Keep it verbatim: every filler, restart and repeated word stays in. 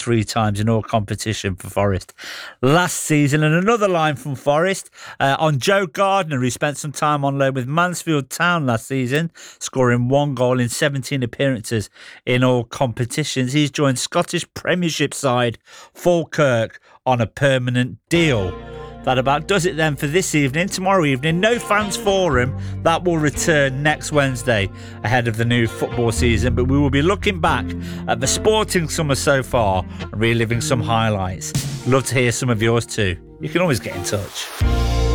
three times in all competition for Forest last season. And another line from Forest uh, on Joe Gardner, who spent some time on loan with Mansfield Town last season, scoring one goal in seventeen appearances in all competitions. He's joined Scottish Premiership side Falkirk on a permanent deal. That about does it then for this evening. Tomorrow evening, No Fans Forum. That will return next Wednesday ahead of the new football season. But we will be looking back at the sporting summer so far and reliving some highlights. Love to hear some of yours too. You can always get in touch.